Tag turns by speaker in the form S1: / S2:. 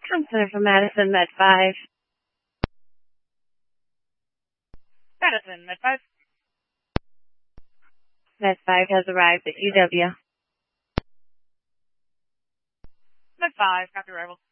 S1: Counselor from Madison, Med 5.
S2: Madison, Med 5.
S1: Med 5 has arrived at UW.
S2: Med 5, copy arrival.